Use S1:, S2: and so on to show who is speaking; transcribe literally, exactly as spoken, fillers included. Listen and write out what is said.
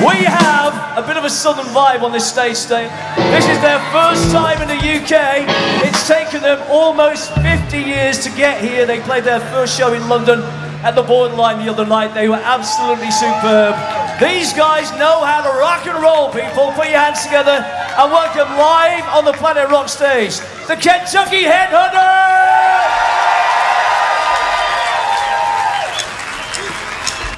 S1: We have a bit of a southern vibe on this stage today. This is their first time in the U K. It's taken them almost fifty years to get here. They played their first show in London at the Borderline the other night. They were absolutely superb. These guys know how to rock and roll, people. Put your hands together and welcome live on the Planet Rock stage, the Kentucky Headhunters!